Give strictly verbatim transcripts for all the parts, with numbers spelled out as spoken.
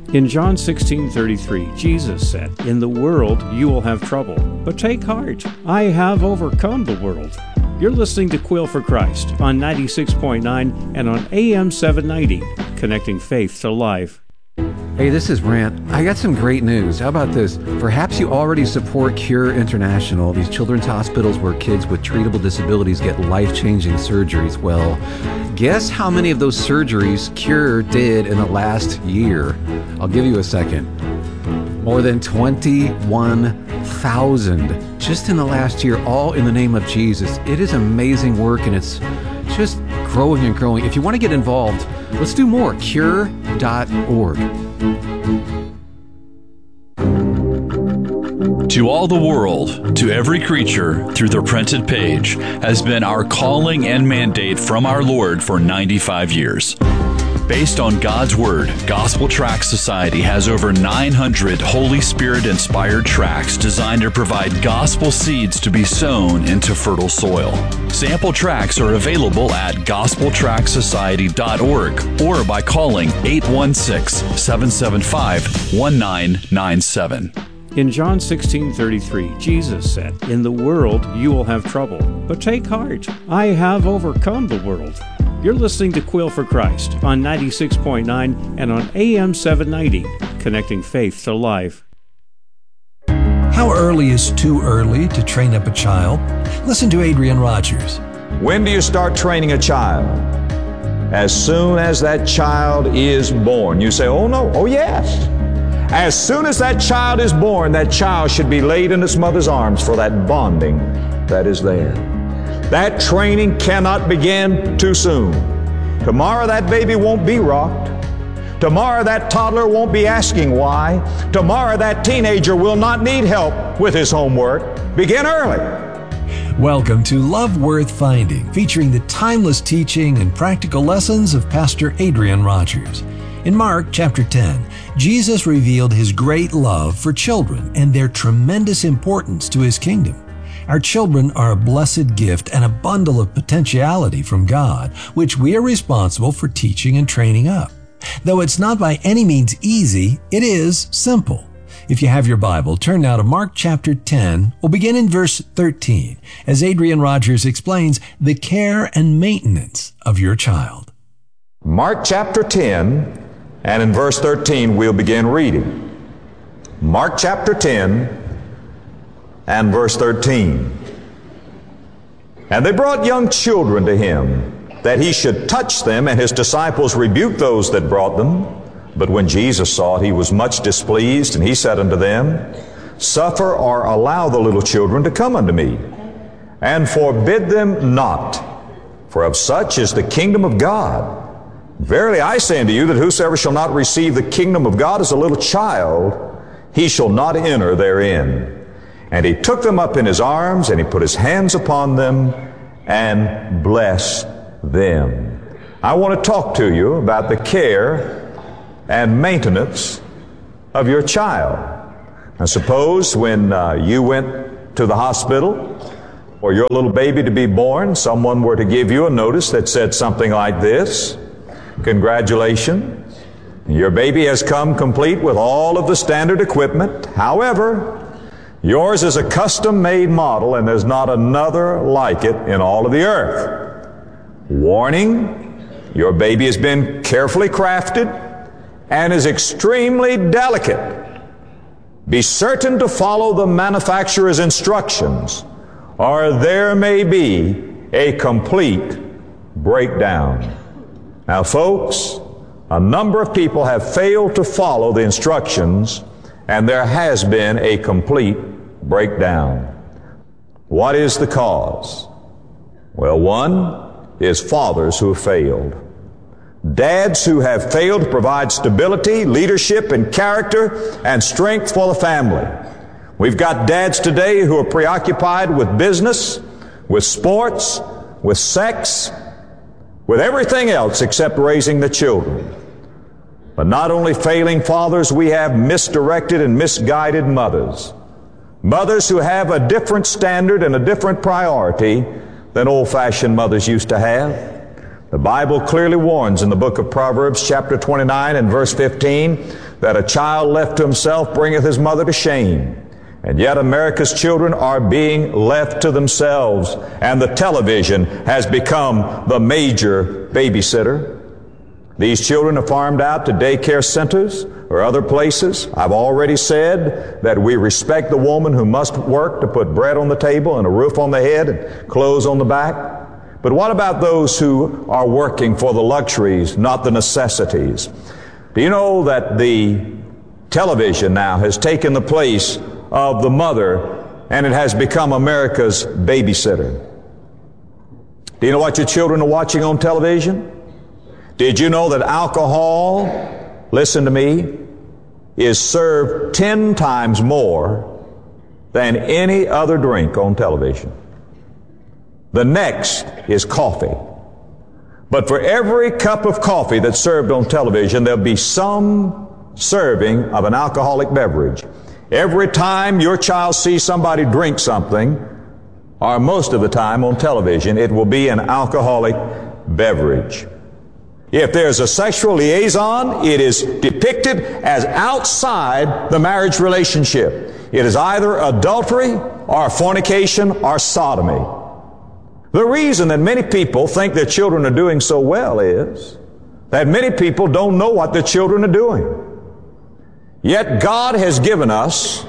In John sixteen thirty-three, Jesus said, "In the world you will have trouble, but take heart, I have overcome the world." You're listening to Quill for Christ on ninety-six point nine and on A M seven ninety, connecting faith to life. Hey, this is Brant. I got some great news. How about this? Perhaps you already support Cure International, these children's hospitals where kids with treatable disabilities get life-changing surgeries. Well, guess how many of those surgeries Cure did in the last year? I'll give you a second. More than twenty-one thousand just in the last year, all in the name of Jesus. It is amazing work, and it's just growing and growing. If you want to get involved, let's do more. Cure dot org. To all the world, to every creature, through the printed page, has been our calling and mandate from our Lord for ninety-five years. Based on God's Word, Gospel Tract Society has over nine hundred Holy Spirit-inspired tracts designed to provide gospel seeds to be sown into fertile soil. Sample tracts are available at gospel tract society dot org or by calling eight one six, seven seven five, one nine nine seven. In John sixteen thirty-three, Jesus said, "In the world you will have trouble, but take heart, I have overcome the world." You're listening to Quill for Christ on ninety-six point nine and on A M seven ninety, connecting faith to life. How early is too early to train up a child? Listen to Adrian Rogers. When do you start training a child? As soon as that child is born. You say, oh no, oh yes. As soon as that child is born, that child should be laid in its mother's arms for that bonding that is there. That training cannot begin too soon. Tomorrow that baby won't be rocked. Tomorrow that toddler won't be asking why. Tomorrow that teenager will not need help with his homework. Begin early. Welcome to Love Worth Finding, featuring the timeless teaching and practical lessons of Pastor Adrian Rogers. In Mark chapter ten, Jesus revealed his great love for children and their tremendous importance to his kingdom. Our children are a blessed gift and a bundle of potentiality from God, which we are responsible for teaching and training up. Though it's not by any means easy, it is simple. If you have your Bible, turn now to Mark chapter ten. We'll begin in verse thirteen, as Adrian Rogers explains the care and maintenance of your child. Mark chapter ten, and in verse thirteen, we'll begin reading. Mark chapter ten, and verse thirteen. And they brought young children to him, that he should touch them, and his disciples rebuked those that brought them. But when Jesus saw it, he was much displeased, and he said unto them, Suffer or allow the little children to come unto me, and forbid them not, for of such is the kingdom of God. Verily I say unto you, that whosoever shall not receive the kingdom of God as a little child, he shall not enter therein. And he took them up in his arms, and he put his hands upon them, and blessed them. I want to talk to you about the care and maintenance of your child. Now suppose when uh, you went to the hospital for your little baby to be born, someone were to give you a notice that said something like this: congratulations, your baby has come complete with all of the standard equipment. However, yours is a custom-made model, and there's not another like it in all of the earth. Warning, your baby has been carefully crafted and is extremely delicate. Be certain to follow the manufacturer's instructions, or there may be a complete breakdown. Now, folks, a number of people have failed to follow the instructions, and there has been a complete breakdown. What is the cause? Well, one is fathers who have failed. Dads who have failed to provide stability, leadership, and character and strength for the family. We've got dads today who are preoccupied with business, with sports, with sex, with everything else except raising the children. But not only failing fathers, we have misdirected and misguided mothers. Mothers who have a different standard and a different priority than old-fashioned mothers used to have. The Bible clearly warns in the book of Proverbs chapter twenty-nine and verse fifteen that a child left to himself bringeth his mother to shame. And yet America's children are being left to themselves, and the television has become the major babysitter. These children are farmed out to daycare centers or other places. I've already said that we respect the woman who must work to put bread on the table and a roof on the head and clothes on the back. But what about those who are working for the luxuries, not the necessities? Do you know that the television now has taken the place of the mother, and it has become America's babysitter? Do you know what your children are watching on television? Did you know that alcohol, listen to me, is served ten times more than any other drink on television? The next is coffee. But for every cup of coffee that's served on television, there'll be some serving of an alcoholic beverage. Every time your child sees somebody drink something, or most of the time on television, it will be an alcoholic beverage. If there's a sexual liaison, it is depicted as outside the marriage relationship. It is either adultery or fornication or sodomy. The reason that many people think their children are doing so well is that many people don't know what their children are doing. Yet God has given us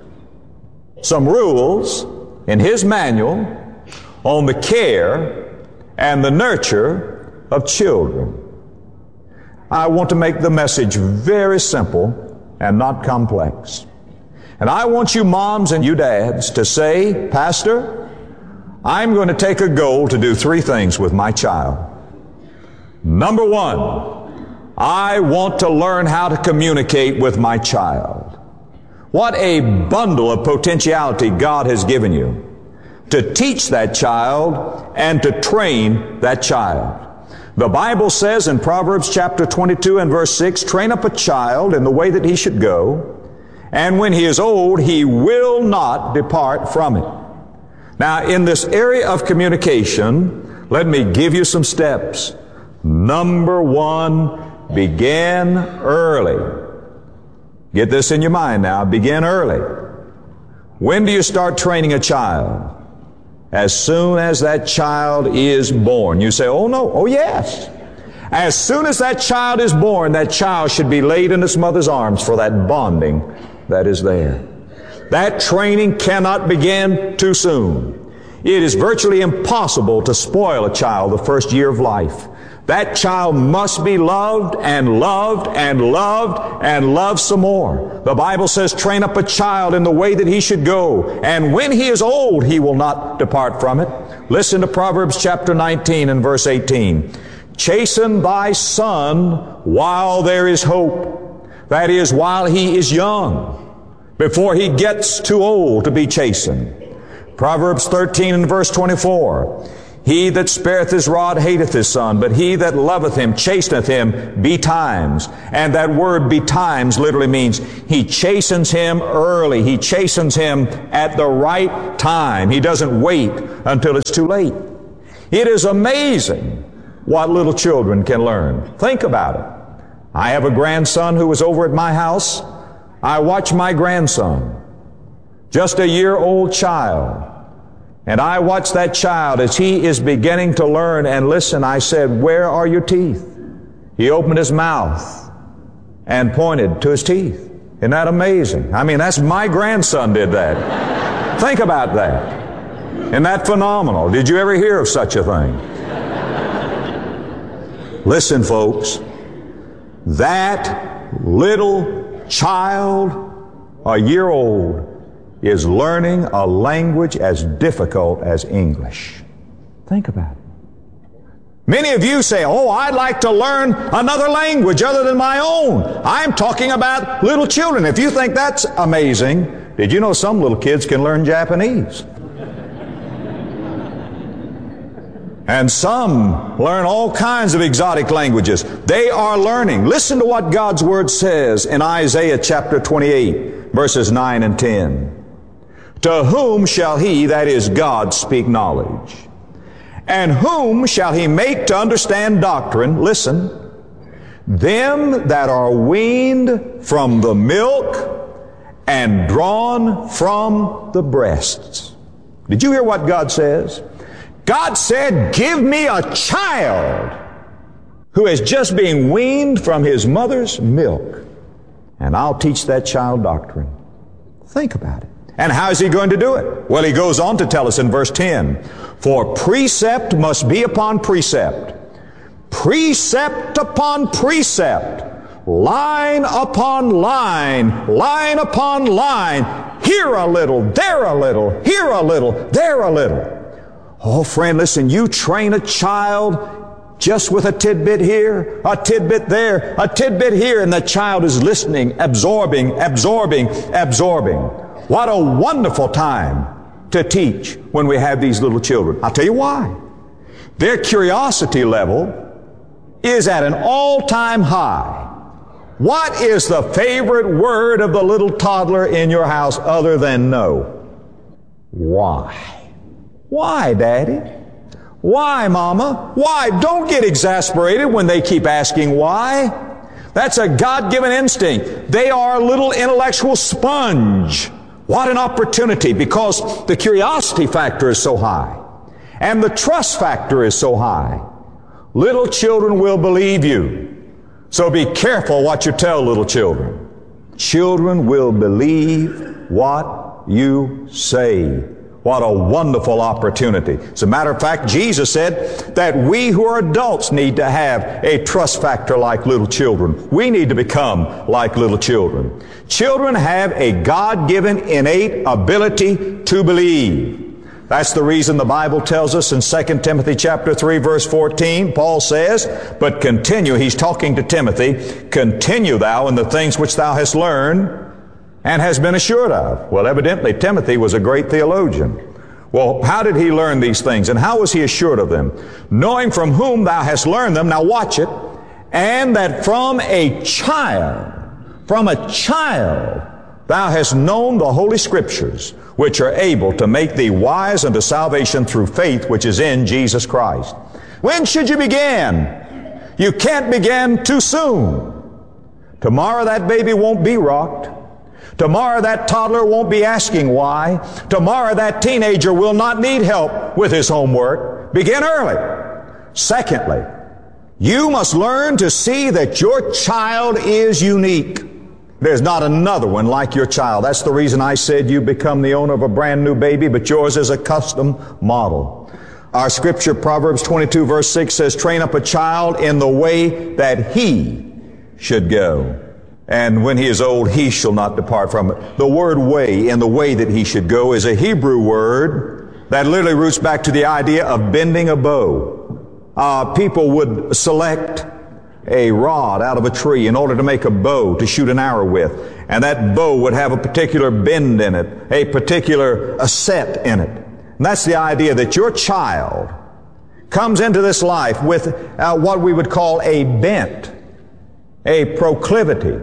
some rules in His manual on the care and the nurture of children. I want to make the message very simple and not complex. And I want you moms and you dads to say, Pastor, I'm going to take a goal to do three things with my child. Number one, I want to learn how to communicate with my child. What a bundle of potentiality God has given you to teach that child and to train that child. The Bible says in Proverbs chapter twenty-two and verse six, train up a child in the way that he should go, and when he is old, he will not depart from it. Now, in this area of communication, let me give you some steps. Number one, begin early. Get this in your mind now. Begin early. When do you start training a child? As soon as that child is born. You say, oh no, oh yes. As soon as that child is born, that child should be laid in its mother's arms for that bonding that is there. That training cannot begin too soon. It is virtually impossible to spoil a child the first year of life. That child must be loved and loved and loved and loved some more. The Bible says, train up a child in the way that he should go, and when he is old, he will not depart from it. Listen to Proverbs chapter nineteen and verse eighteen. Chasten thy son while there is hope. That is, while he is young, before he gets too old to be chastened. Proverbs thirteen and verse twenty-four. He that spareth his rod hateth his son, but he that loveth him chasteneth him betimes. And that word betimes literally means he chastens him early. He chastens him at the right time. He doesn't wait until it's too late. It is amazing what little children can learn. Think about it. I have a grandson who was over at my house. I watched my grandson, just a year old child. And I watched that child as he is beginning to learn and listen. I said, where are your teeth? He opened his mouth and pointed to his teeth. Isn't that amazing? I mean, that's my grandson did that. Think about that. Isn't that phenomenal? Did you ever hear of such a thing? Listen, folks, that little child, a year old, is learning a language as difficult as English. Think about it. Many of you say, oh, I'd like to learn another language other than my own. I'm talking about little children. If you think that's amazing, did you know some little kids can learn Japanese? And some learn all kinds of exotic languages. They are learning. Listen to what God's Word says in Isaiah chapter twenty-eight, verses nine and ten. To whom shall he, that is God, speak knowledge? And whom shall he make to understand doctrine? Listen, them that are weaned from the milk and drawn from the breasts. Did you hear what God says? God said, give me a child who is just being weaned from his mother's milk, and I'll teach that child doctrine. Think about it. And how is he going to do it? Well, he goes on to tell us in verse ten, for precept must be upon precept, precept upon precept, line upon line, line upon line, here a little, there a little, here a little, there a little. Oh, friend, listen, you train a child just with a tidbit here, a tidbit there, a tidbit here, and the child is listening, absorbing, absorbing, absorbing. What a wonderful time to teach when we have these little children. I'll tell you why. Their curiosity level is at an all-time high. What is the favorite word of the little toddler in your house other than no? Why? Why, Daddy? Why, Mama? Why? Don't get exasperated when they keep asking why. That's a God-given instinct. They are a little intellectual sponge. What an opportunity, because the curiosity factor is so high and the trust factor is so high. Little children will believe you. So be careful what you tell little children. Children will believe what you say. What a wonderful opportunity. As a matter of fact, Jesus said that we who are adults need to have a trust factor like little children. We need to become like little children. Children have a God-given innate ability to believe. That's the reason the Bible tells us in Second Timothy chapter three, verse fourteen, Paul says, but continue, he's talking to Timothy, continue thou in the things which thou hast learned and has been assured of. Well, evidently Timothy was a great theologian. Well, how did he learn these things, and how was he assured of them? Knowing from whom thou hast learned them, now watch it, and that from a child, from a child, thou hast known the Holy Scriptures, which are able to make thee wise unto salvation through faith which is in Jesus Christ. When should you begin? You can't begin too soon. Tomorrow that baby won't be rocked. Tomorrow that toddler won't be asking why. Tomorrow that teenager will not need help with his homework. Begin early. Secondly, you must learn to see that your child is unique. There's not another one like your child. That's the reason I said you become the owner of a brand new baby, but yours is a custom model. Our scripture, Proverbs twenty-two verse six says, train up a child in the way that he should go. And when he is old, he shall not depart from it. The word way, in the way that he should go, is a Hebrew word that literally roots back to the idea of bending a bow. Uh, people would select a rod out of a tree in order to make a bow to shoot an arrow with. And that bow would have a particular bend in it, a particular a set in it. And that's the idea that your child comes into this life with uh, what we would call a bent, a proclivity,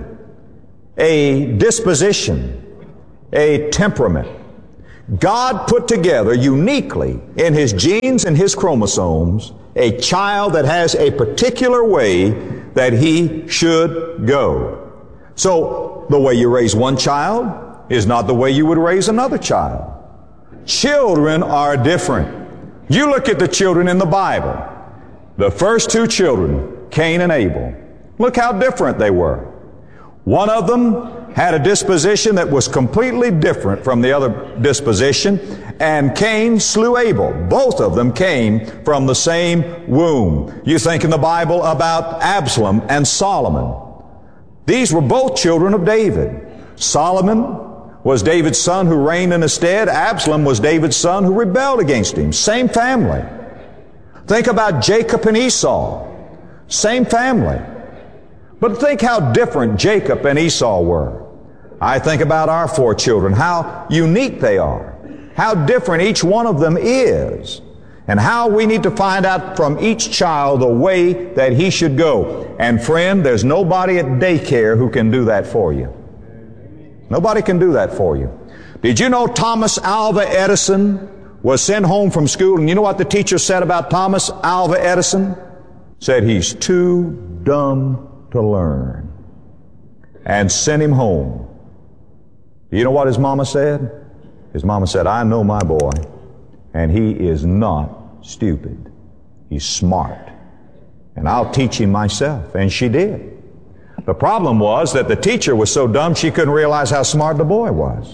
a disposition, a temperament. God put together uniquely in His genes and His chromosomes a child that has a particular way that he should go. So the way you raise one child is not the way you would raise another child. Children are different. You look at the children in the Bible. The first two children, Cain and Abel. Look how different they were. One of them had a disposition that was completely different from the other disposition, and Cain slew Abel. Both of them came from the same womb. You think in the Bible about Absalom and Solomon. These were both children of David. Solomon was David's son who reigned in his stead. Absalom was David's son who rebelled against him. Same family. Think about Jacob and Esau. Same family. But think how different Jacob and Esau were. I think about our four children, how unique they are, how different each one of them is, and how we need to find out from each child the way that he should go. And friend, there's nobody at daycare who can do that for you. Nobody can do that for you. Did you know Thomas Alva Edison was sent home from school, and you know what the teacher said about Thomas Alva Edison? Said he's too dumb to learn, and sent him home. You know what his mama said? His mama said, I know my boy, and he is not stupid. He's smart, and I'll teach him myself. And she did. The problem was that the teacher was so dumb she couldn't realize how smart the boy was.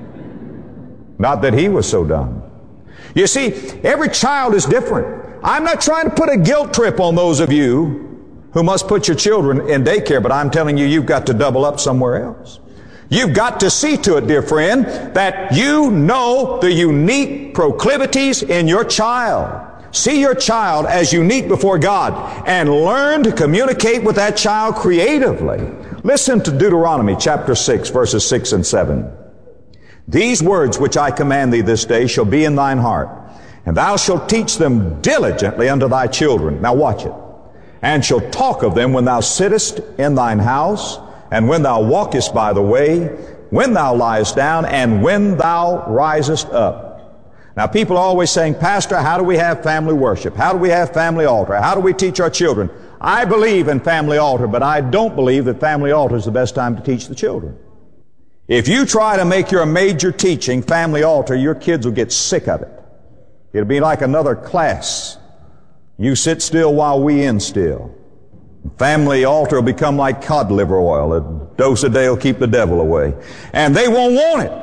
Not that he was so dumb. You see, every child is different. I'm not trying to put a guilt trip on those of you who must put your children in daycare, but I'm telling you, you've got to double up somewhere else. You've got to see to it, dear friend, that you know the unique proclivities in your child. See your child as unique before God and learn to communicate with that child creatively. Listen to Deuteronomy chapter six, verses six and seven. These words which I command thee this day shall be in thine heart, and thou shalt teach them diligently unto thy children. Now watch it. And shalt talk of them when thou sittest in thine house, and when thou walkest by the way, when thou liest down, and when thou risest up. Now people are always saying, Pastor, how do we have family worship? How do we have family altar? How do we teach our children? I believe in family altar, but I don't believe that family altar is the best time to teach the children. If you try to make your major teaching family altar, your kids will get sick of it. It'll be like another class. You sit still while we instill. Family altar will become like cod liver oil. A dose a day will keep the devil away. And they won't want it.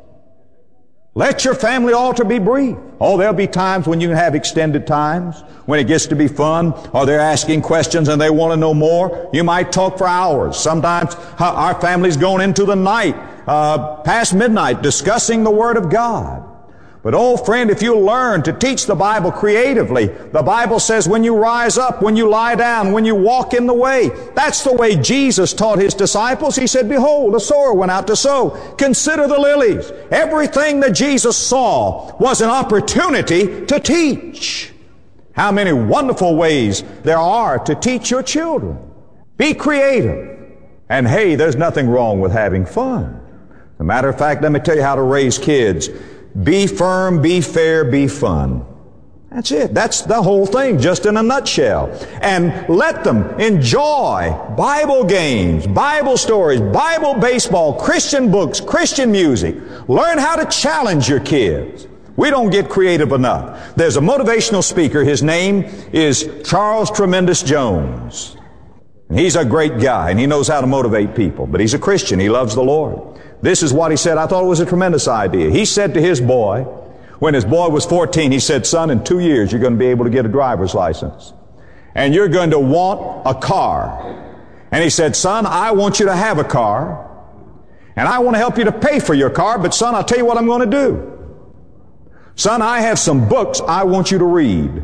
Let your family altar be brief. Oh, there'll be times when you can have extended times, when it gets to be fun, or they're asking questions and they want to know more. You might talk for hours. Sometimes our family's going into the night, uh, past midnight, discussing the Word of God. But oh friend, if you learn to teach the Bible creatively, the Bible says when you rise up, when you lie down, when you walk in the way, that's the way Jesus taught His disciples. He said, behold, a sower went out to sow. Consider the lilies. Everything that Jesus saw was an opportunity to teach. How many wonderful ways there are to teach your children. Be creative. And hey, there's nothing wrong with having fun. As a matter of fact, let me tell you how to raise kids. Be firm, be fair, be fun. That's it. That's the whole thing, just in a nutshell. And let them enjoy Bible games, Bible stories, Bible baseball, Christian books, Christian music. Learn how to challenge your kids. We don't get creative enough. There's a motivational speaker. His name is Charles Tremendous Jones. And he's a great guy, and he knows how to motivate people. But he's a Christian. He loves the Lord. This is what he said. I thought it was a tremendous idea. He said to his boy, when his boy was fourteen, he said, son, in two years you're going to be able to get a driver's license. And you're going to want a car. And he said, son, I want you to have a car. And I want to help you to pay for your car. But son, I'll tell you what I'm going to do. Son, I have some books I want you to read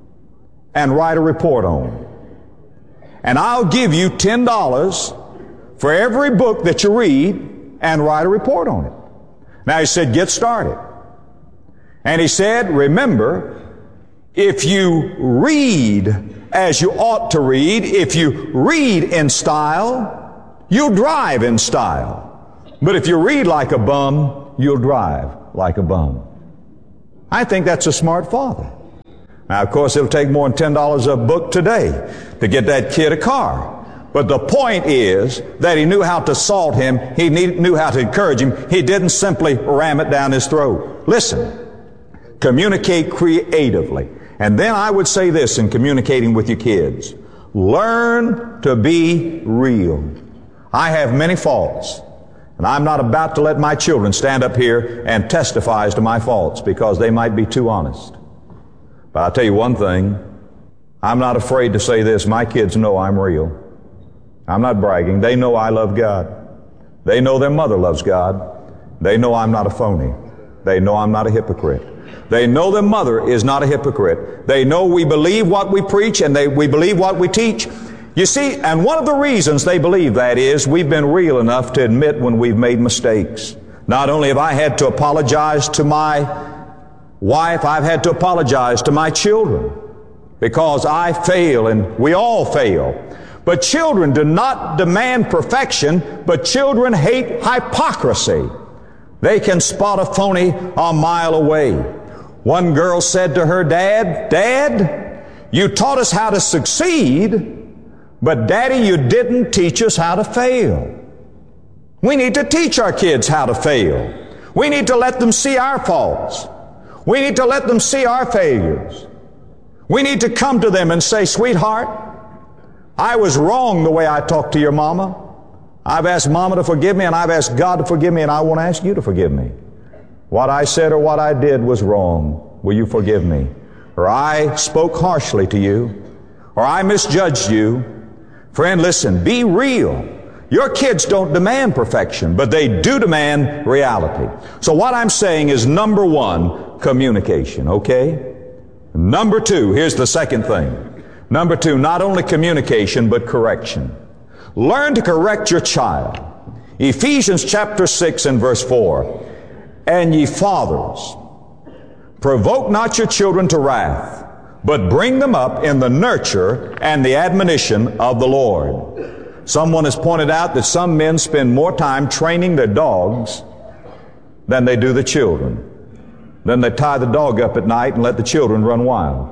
and write a report on. And I'll give you ten dollars for every book that you read and write a report on it. Now he said, get started. And he said, remember, if you read as you ought to read, if you read in style, you'll drive in style. But if you read like a bum, you'll drive like a bum. I think that's a smart father. Now, of course, it'll take more than ten dollars a book today to get that kid a car. But the point is that he knew how to salt him. He knew how to encourage him. He didn't simply ram it down his throat. Listen, communicate creatively. And then I would say this in communicating with your kids. Learn to be real. I have many faults, and I'm not about to let my children stand up here and testify as to my faults because they might be too honest. But I'll tell you one thing. I'm not afraid to say this. My kids know I'm real. I'm not bragging. They know I love God. They know their mother loves God. They know I'm not a phony. They know I'm not a hypocrite. They know their mother is not a hypocrite. They know we believe what we preach and they, we believe what we teach. You see, and one of the reasons they believe that is we've been real enough to admit when we've made mistakes. Not only have I had to apologize to my wife, I've had to apologize to my children because I fail and we all fail. But children do not demand perfection, but children hate hypocrisy. They can spot a phony a mile away. One girl said to her dad, "Dad, you taught us how to succeed, but Daddy, you didn't teach us how to fail." We need to teach our kids how to fail. We need to let them see our faults. We need to let them see our failures. We need to come to them and say, "Sweetheart, I was wrong the way I talked to your mama. I've asked Mama to forgive me, and I've asked God to forgive me, and I want to ask you to forgive me. What I said or what I did was wrong. Will you forgive me? Or I spoke harshly to you, or I misjudged you." Friend, listen, be real. Your kids don't demand perfection, but they do demand reality. So what I'm saying is, number one, communication, okay? Number two, here's the second thing. Number two, not only communication, but correction. Learn to correct your child. Ephesians chapter six and verse four. "And ye fathers, provoke not your children to wrath, but bring them up in the nurture and the admonition of the Lord." Someone has pointed out that some men spend more time training their dogs than they do the children. Then they tie the dog up at night and let the children run wild.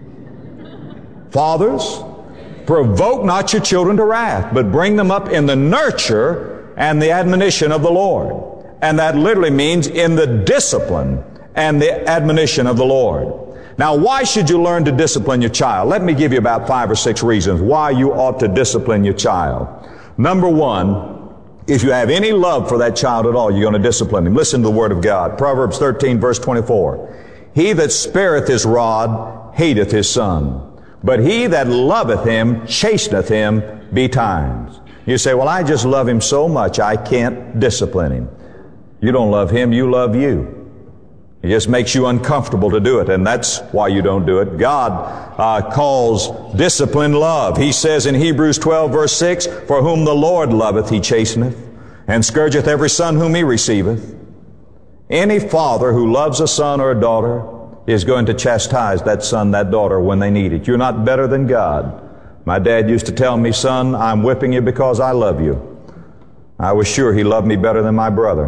Fathers, provoke not your children to wrath, but bring them up in the nurture and the admonition of the Lord. And that literally means in the discipline and the admonition of the Lord. Now, why should you learn to discipline your child? Let me give you about five or six reasons why you ought to discipline your child. Number one, if you have any love for that child at all, you're going to discipline him. Listen to the Word of God. Proverbs thirteen, verse twenty-four. "He that spareth his rod hateth his son, but he that loveth him chasteneth him betimes." You say, "Well, I just love him so much I can't discipline him." You don't love him, you love you. It just makes you uncomfortable to do it, and that's why you don't do it. God uh, calls discipline love. He says in Hebrews twelve, verse six, "For whom the Lord loveth, he chasteneth, and scourgeth every son whom he receiveth." Any father who loves a son or a daughter is going to chastise that son, that daughter, when they need it. You're not better than God. My dad used to tell me, "Son, I'm whipping you because I love you." I was sure he loved me better than my brother.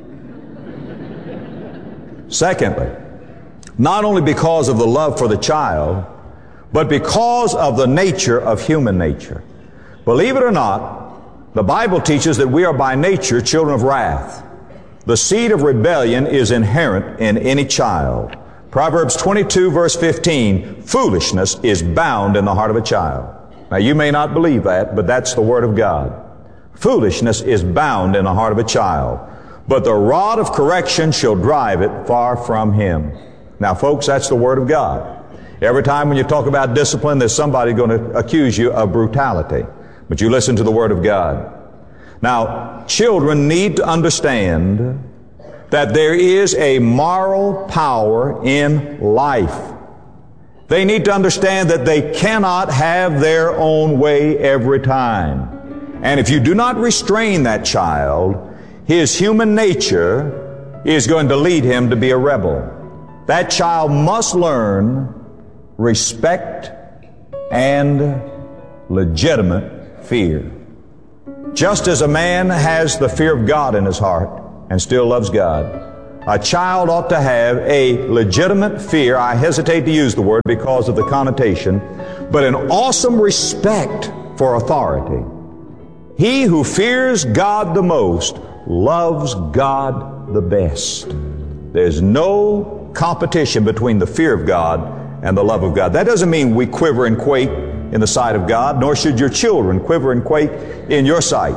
Secondly, not only because of the love for the child, but because of the nature of human nature. Believe it or not, the Bible teaches that we are by nature children of wrath. The seed of rebellion is inherent in any child. Proverbs twenty-two, verse fifteen, "Foolishness is bound in the heart of a child." Now, you may not believe that, but that's the Word of God. Foolishness is bound in the heart of a child, but the rod of correction shall drive it far from him. Now, folks, that's the Word of God. Every time when you talk about discipline, there's somebody going to accuse you of brutality. But you listen to the Word of God. Now, children need to understand that there is a moral power in life. They need to understand that they cannot have their own way every time. And if you do not restrain that child, his human nature is going to lead him to be a rebel. That child must learn respect and legitimate fear. Just as a man has the fear of God in his heart and still loves God, a child ought to have a legitimate fear. I hesitate to use the word because of the connotation, but an awesome respect for authority. He who fears God the most loves God the best. There's no competition between the fear of God and the love of God. That doesn't mean we quiver and quake in the sight of God, nor should your children quiver and quake in your sight.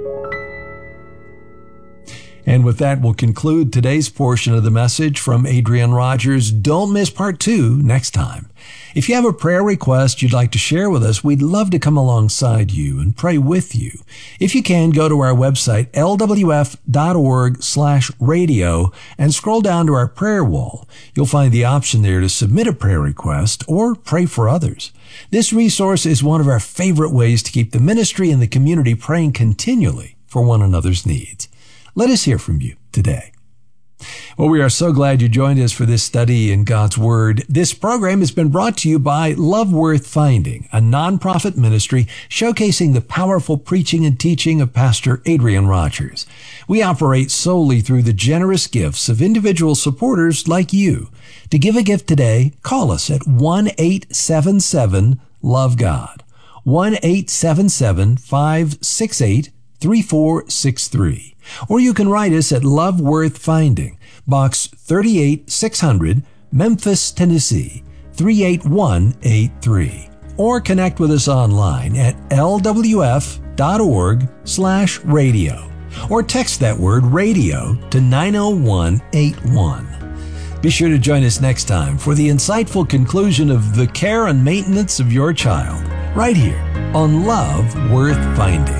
And with that, we'll conclude today's portion of the message from Adrian Rogers. Don't miss part two next time. If you have a prayer request you'd like to share with us, we'd love to come alongside you and pray with you. If you can, go to our website, L W F dot org slash radio, and scroll down to our prayer wall. You'll find the option there to submit a prayer request or pray for others. This resource is one of our favorite ways to keep the ministry and the community praying continually for one another's needs. Let us hear from you today. Well, we are so glad you joined us for this study in God's Word. This program has been brought to you by Love Worth Finding, a nonprofit ministry showcasing the powerful preaching and teaching of Pastor Adrian Rogers. We operate solely through the generous gifts of individual supporters like you. To give a gift today, call us at one eight seven seven love God, one eight seven seven five six eight three four six three. Or you can write us at Love Worth Finding, Box thirty-eight six hundred, Memphis, Tennessee, three eight one eight three. Or connect with us online at lwf.org slash radio. Or text that word radio to nine oh one eight one. Be sure to join us next time for the insightful conclusion of the care and maintenance of your child, right here on Love Worth Finding.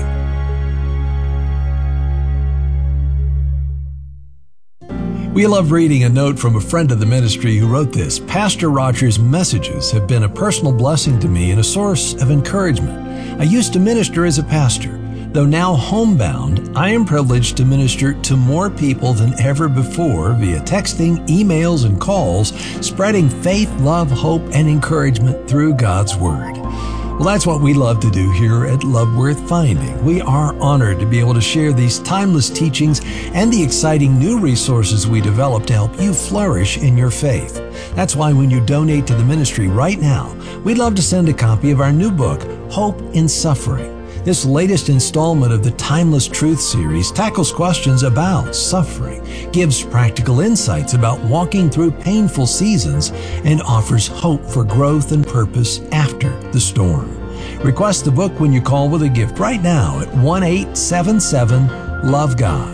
We love reading a note from a friend of the ministry who wrote this. Pastor Rogers' messages have been a personal blessing to me and a source of encouragement. I used to minister as a pastor. Though now homebound, I am privileged to minister to more people than ever before via texting, emails, and calls, spreading faith, love, hope, and encouragement through God's Word. Well, that's what we love to do here at Love Worth Finding. We are honored to be able to share these timeless teachings and the exciting new resources we develop to help you flourish in your faith. That's why when you donate to the ministry right now, we'd love to send a copy of our new book, Hope in Suffering. This latest installment of the Timeless Truth series tackles questions about suffering, gives practical insights about walking through painful seasons, and offers hope for growth and purpose after the storm. Request the book when you call with a gift right now at one eight seven seven love God.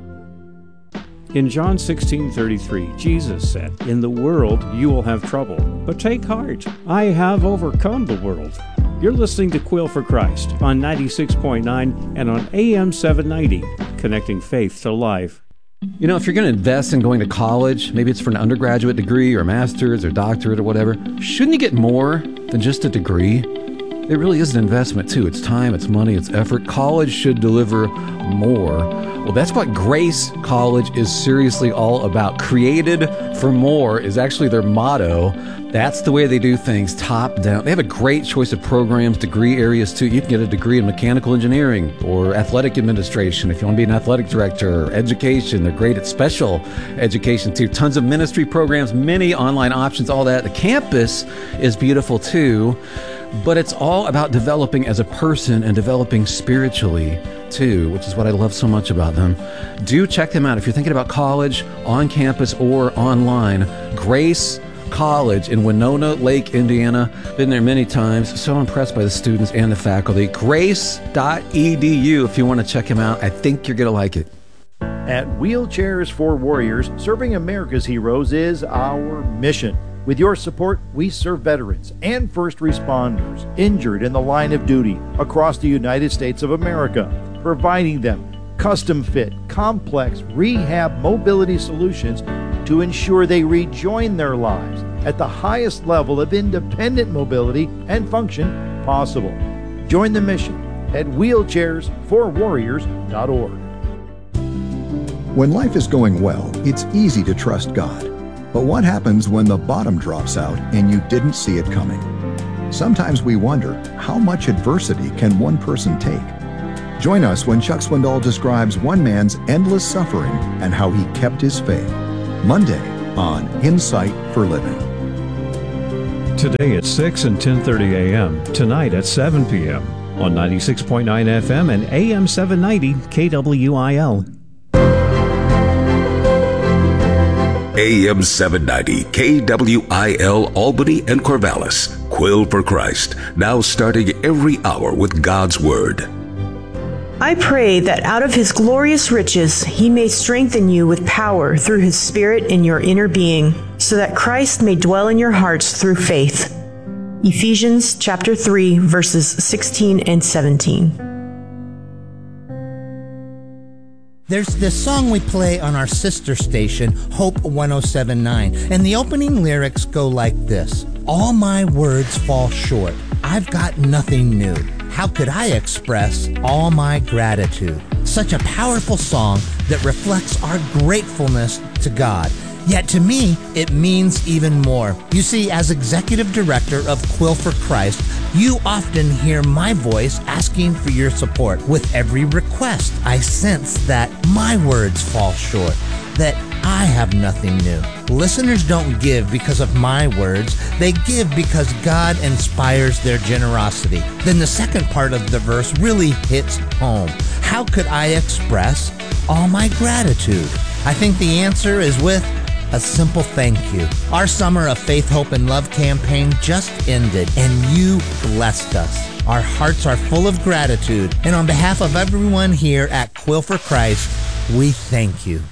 In John sixteen thirty-three, Jesus said, "In the world you will have trouble, but take heart. I have overcome the world." You're listening to Quill for Christ on ninety-six point nine and on A M seven ninety, connecting faith to life. You know, if you're going to invest in going to college, maybe it's for an undergraduate degree or master's or doctorate or whatever, shouldn't you get more than just a degree? It really is an investment, too. It's time, it's money, it's effort. College should deliver more. Well, that's what Grace College is seriously all about. Created for more is actually their motto. That's the way they do things, top down. They have a great choice of programs, degree areas, too. You can get a degree in mechanical engineering or athletic administration if you want to be an athletic director, or education. They're great at special education, too. Tons of ministry programs, many online options, all that. The campus is beautiful, too. But it's all about developing as a person and developing spiritually, too, which is what I love so much about them. Do check them out if you're thinking about college, on campus, or online. Grace College in Winona Lake, Indiana. Been there many times. So impressed by the students and the faculty. grace dot e d u if you want to check them out. I think you're going to like it. At Wheelchairs for Warriors, serving America's heroes is our mission. With your support, we serve veterans and first responders injured in the line of duty across the United States of America, providing them custom-fit, complex rehab mobility solutions to ensure they rejoin their lives at the highest level of independent mobility and function possible. Join the mission at wheelchairs for warriors dot org. When life is going well, it's easy to trust God. But what happens when the bottom drops out and you didn't see it coming? Sometimes we wonder, how much adversity can one person take? Join us when Chuck Swindoll describes one man's endless suffering and how he kept his faith. Monday on Insight for Living. Today at six and ten thirty a m, tonight at seven p m on ninety-six point nine F M and A M seven ninety K W I L. A M seven ninety K W I L Albany and Corvallis. Quill for Christ, now starting every hour with God's Word. I pray that out of His glorious riches He may strengthen you with power through His Spirit in your inner being, so that Christ may dwell in your hearts through faith. Ephesians chapter three, verses sixteen and seventeen. There's this song we play on our sister station, Hope one oh seven point nine, and the opening lyrics go like this. All my words fall short. I've got nothing new. How could I express all my gratitude? Such a powerful song that reflects our gratefulness to God. Yet to me, it means even more. You see, as executive director of Quill for Christ, you often hear my voice asking for your support. With every request, I sense that my words fall short, that I have nothing new. Listeners don't give because of my words. They give because God inspires their generosity. Then the second part of the verse really hits home. How could I express all my gratitude? I think the answer is with a simple thank you. Our Summer of Faith, Hope, and Love campaign just ended, and you blessed us. Our hearts are full of gratitude, and on behalf of everyone here at Quill for Christ, we thank you.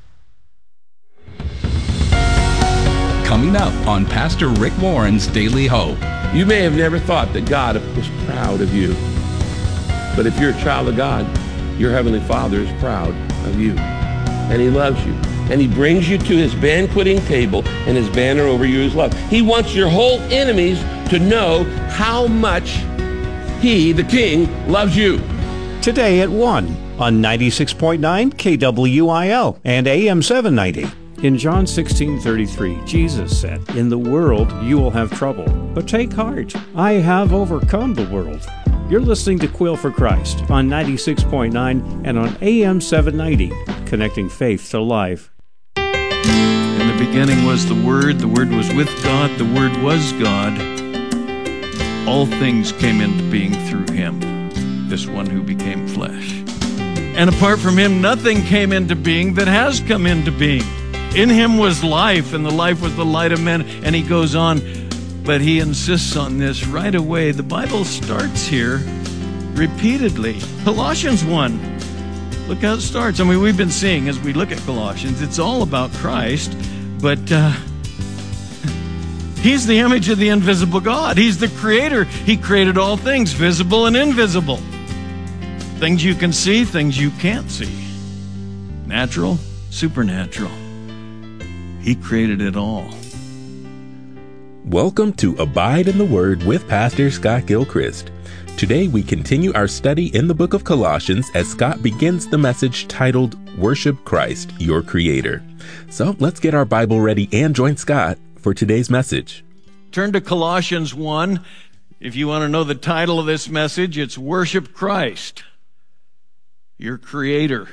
Coming up on Pastor Rick Warren's Daily Hope. You may have never thought that God was proud of you, but if you're a child of God, your Heavenly Father is proud of you, and He loves you. And He brings you to His banqueting table, and His banner over you is love. He wants your whole enemies to know how much He, the King, loves you. Today at one on ninety-six point nine K W I L and A M seven ninety. In John sixteen thirty-three, Jesus said, "In the world you will have trouble, but take heart. I have overcome the world." You're listening to Quill for Christ on ninety-six point nine and on A M seven ninety, connecting faith to life. In the beginning was the Word, the Word was with God, the Word was God. All things came into being through Him, this one who became flesh. And apart from Him, nothing came into being that has come into being. In Him was life, and the life was the light of men. And he goes on, but he insists on this right away. The Bible starts here repeatedly. Colossians one. Look how it starts. I mean, we've been seeing as we look at Colossians, it's all about Christ, but uh, He's the image of the invisible God. He's the creator. He created all things, visible and invisible. Things you can see, things you can't see. Natural, supernatural. He created it all. Welcome to Abide in the Word with Pastor Scott Gilchrist. Today we continue our study in the book of Colossians as Scott begins the message titled Worship Christ, Your Creator. So let's get our Bible ready and join Scott for today's message. Turn to Colossians one. If you want to know the title of this message, it's Worship Christ, Your Creator.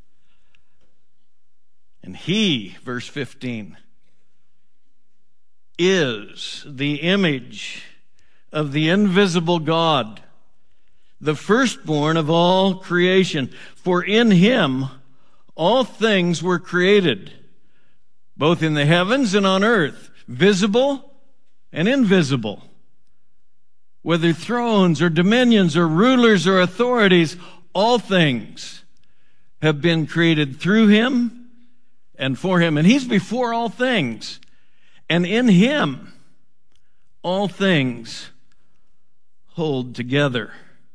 And He, verse fifteen, is the image of the invisible God, the firstborn of all creation. For in Him all things were created, both in the heavens and on earth, visible and invisible. Whether thrones or dominions or rulers or authorities, all things have been created through Him and for Him. And He's before all things. And in Him, all things hold together.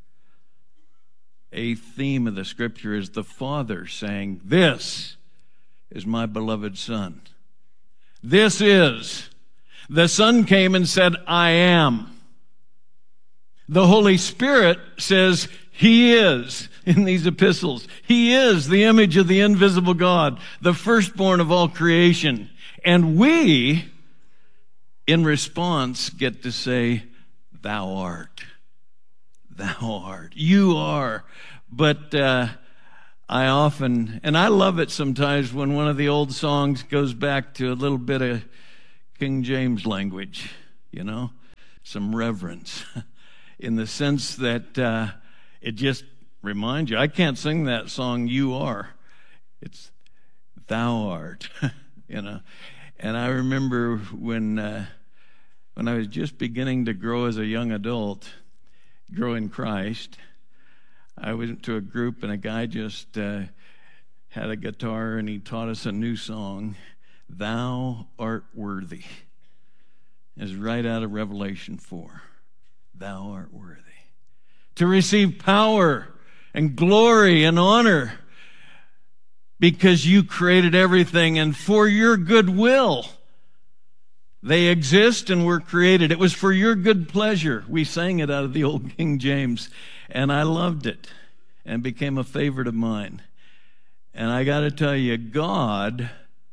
A theme of the Scripture is the Father saying, "This is my beloved Son." This is. The Son came and said, "I am." The Holy Spirit says, He is, in these epistles. He is the image of the invisible God, the firstborn of all creation. And we, in response, get to say, "Thou art." Thou art. You are. But uh, I often, and I love it sometimes when one of the old songs goes back to a little bit of King James language, you know, some reverence, in the sense that uh, it just reminds you. I can't sing that song, "You Are." It's "Thou art," you know. And I remember when uh, when I was just beginning to grow as a young adult, grow in Christ, I went to a group and a guy just uh, had a guitar and he taught us a new song, "Thou art worthy." It's right out of Revelation four. Thou art worthy to receive power and glory and honor because you created everything, and for your good will they exist and were created. It was for your good pleasure. We sang it out of the old King James, and I loved it and became a favorite of mine. And I got to tell you, God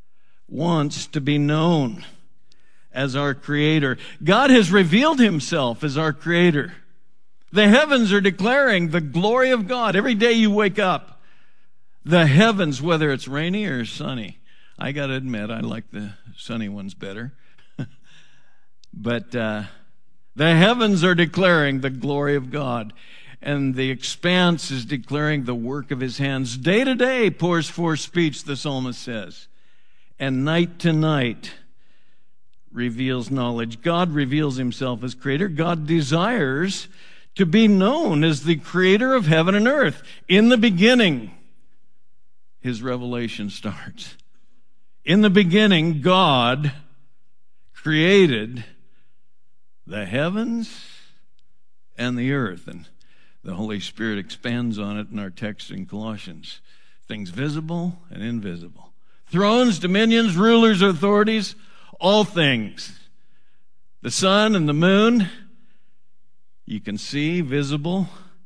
wants to be known as our Creator. God has revealed Himself as our Creator. The heavens are declaring the glory of God. Every day you wake up, the heavens, whether it's rainy or sunny. I got to admit, I like the sunny ones better. But uh, the heavens are declaring the glory of God. And the expanse is declaring the work of His hands. Day to day pours forth speech, the psalmist says. And night to night reveals knowledge. God reveals Himself as Creator. God desires to be known as the Creator of heaven and earth. In the beginning, His revelation starts. In the beginning, God created the heavens and the earth. And the Holy Spirit expands on it in our text in Colossians. Things visible and invisible. Thrones, dominions, rulers, authorities, all things. The sun and the moon, you can see visible.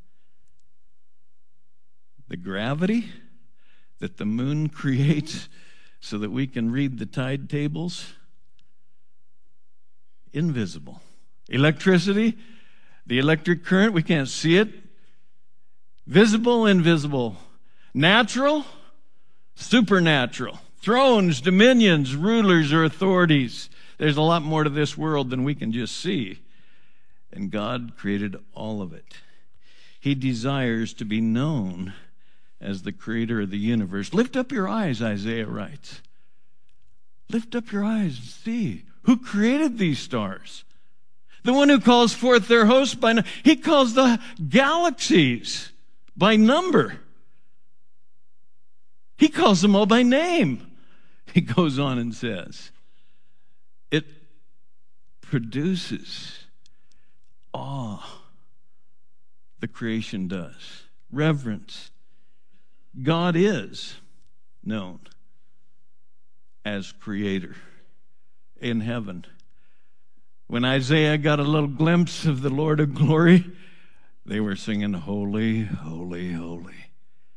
The gravity that the moon creates so that we can read the tide tables, invisible. Electricity, the electric current, we can't see it. Visible, invisible. Natural, supernatural. Thrones, dominions, rulers, or authorities. There's a lot more to this world than we can just see. And God created all of it. He desires to be known as the Creator of the universe. Lift up your eyes, Isaiah writes. Lift up your eyes and see who created these stars. The one who calls forth their hosts by number. He calls the galaxies by number. He calls them all by name. He goes on and says, it produces awe. The creation does. Reverence. God is known as Creator in heaven. When Isaiah got a little glimpse of the Lord of glory, they were singing, holy, holy, holy.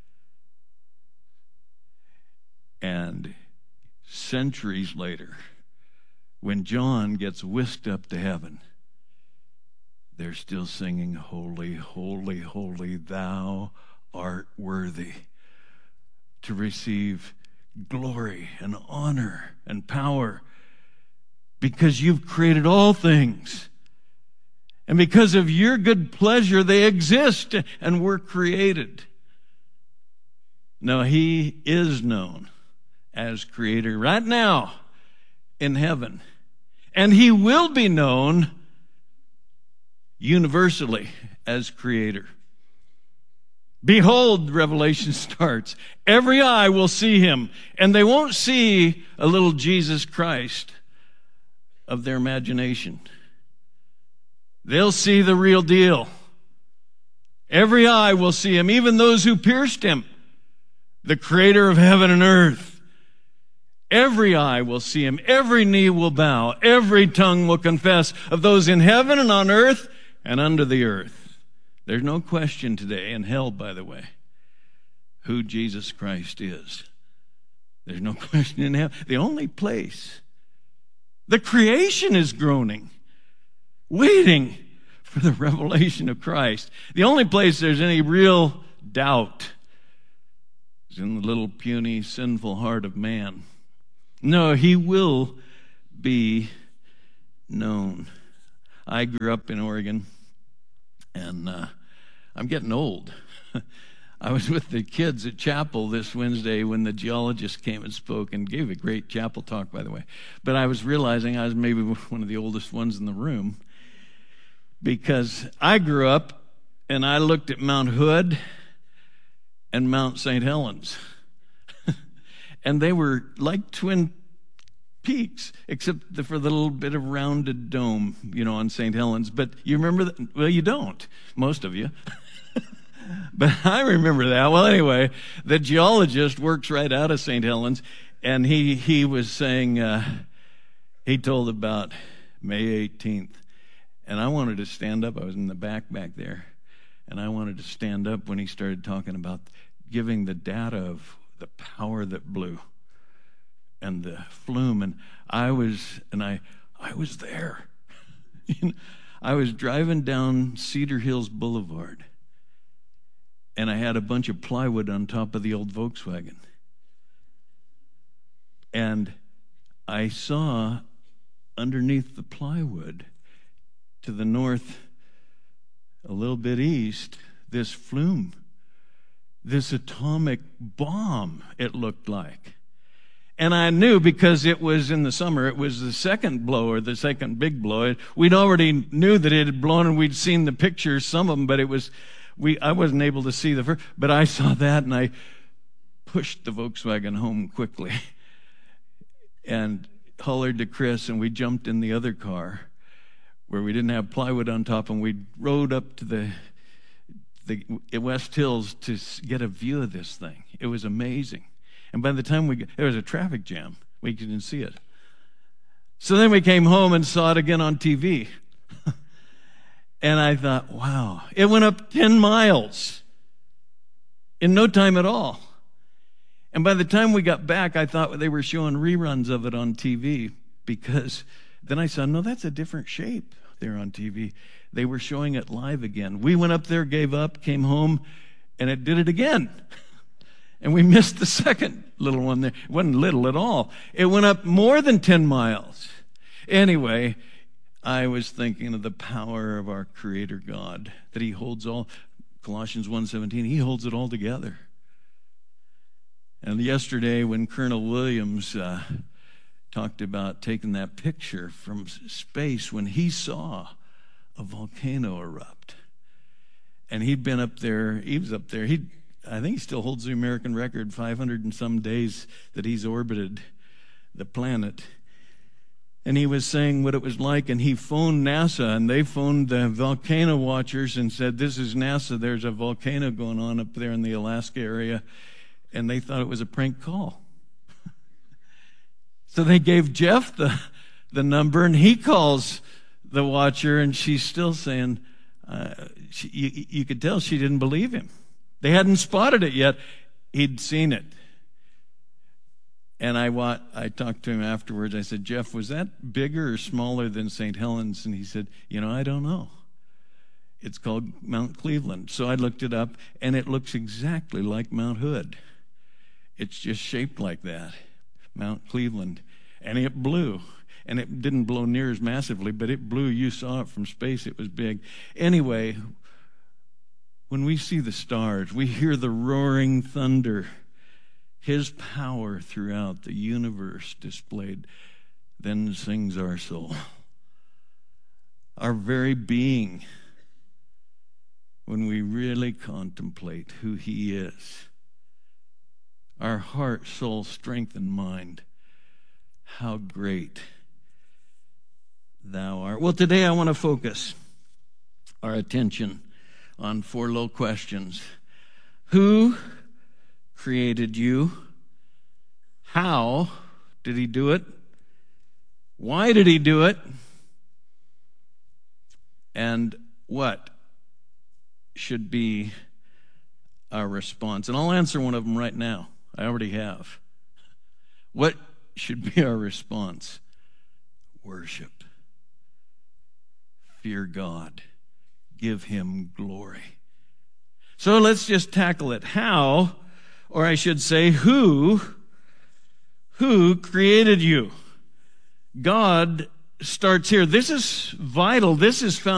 And centuries later, when John gets whisked up to heaven, they're still singing, holy, holy, holy, thou art worthy to receive glory and honor and power because you've created all things. And because of your good pleasure, they exist and were created. Now, He is known as Creator right now in heaven. And He will be known universally as Creator. Behold, Revelation starts. Every eye will see Him, and they won't see a little Jesus Christ of their imagination. They'll see the real deal. Every eye will see Him, even those who pierced Him, the Creator of heaven and earth. Every eye will see Him. Every knee will bow. Every tongue will confess of those in heaven and on earth and under the earth. There's no question today, in hell, by the way, who Jesus Christ is. There's no question in hell. The only place, the creation is groaning, waiting for the revelation of Christ. The only place there's any real doubt is in the little puny, sinful heart of man. No, He will be known. I grew up in Oregon, and uh, I'm getting old. I was with the kids at chapel this Wednesday when the geologist came and spoke and gave a great chapel talk, by the way. But I was realizing I was maybe one of the oldest ones in the room because I grew up and I looked at Mount Hood and Mount Saint Helens. And they were like twin peaks, except for the little bit of rounded dome, you know, on Saint Helens. But you remember that? Well, you don't, most of you. But I remember that. Well, anyway, the geologist works right out of Saint Helens, and he, he was saying, uh, he told about May eighteenth, and I wanted to stand up. I was in the back back there, and I wanted to stand up when he started talking about giving the data of the power that blew. and the flume, and I was, and I, I was there. You know, I was driving down Cedar Hills Boulevard, and I had a bunch of plywood on top of the old Volkswagen. And I saw underneath the plywood to the north, a little bit east, this flume, this atomic bomb, it looked like. And I knew, because it was in the summer, it was the second blow, or the second big blow. We'd already knew that it had blown, and we'd seen the pictures, some of them, but it was, we, I wasn't able to see the first, but I saw that, and I pushed the Volkswagen home quickly and hollered to Chris, and we jumped in the other car where we didn't have plywood on top, and we rode up to the the West Hills to get a view of this thing. It was amazing. And by the time we got, there was a traffic jam. We couldn't see it. So then we came home and saw it again on T V. And I thought, wow, it went up ten miles in no time at all. And by the time we got back, I thought they were showing reruns of it on T V, because then I saw, no, that's a different shape there on T V. They were showing it live again. We went up there, gave up, came home, and it did it again. And we missed the second little one there. It wasn't little at all. It went up more than ten miles. Anyway, I was thinking of the power of our Creator God, that He holds all, Colossians one seventeen, He holds it all together. And yesterday, when Colonel Williams uh, talked about taking that picture from space, when he saw a volcano erupt, and he'd been up there, he was up there, he, I think he still holds the American record, five hundred and some days that he's orbited the planet. And he was saying what it was like, and he phoned NASA, and they phoned the volcano watchers and said, this is NASA, there's a volcano going on up there in the Alaska area. And they thought it was a prank call. So they gave Jeff the, the number, and he calls the watcher, and she's still saying, uh, she, you, you could tell she didn't believe him. They hadn't spotted it yet. He'd seen it. And I, wa- I talked to him afterwards. I said, Jeff, was that bigger or smaller than Saint Helens? And he said, you know, I don't know. It's called Mount Cleveland. So I looked it up, and it looks exactly like Mount Hood. It's just shaped like that, Mount Cleveland. And it blew. And it didn't blow near as massively, but it blew. You saw it from space. It was big. Anyway, when we see the stars, we hear the roaring thunder, His power throughout the universe displayed, then sings our soul. Our very being, when we really contemplate who He is. Our heart, soul, strength, and mind. How great Thou art. Well, today I want to focus our attention on four little questions. Who created you? How did He do it? Why did He do it? And what should be our response? And I'll answer one of them right now. I already have. What should be our response? Worship. Fear God. Give Him glory. So let's just tackle it. How, or I should say, who, who created you? God starts here. This is vital. This is found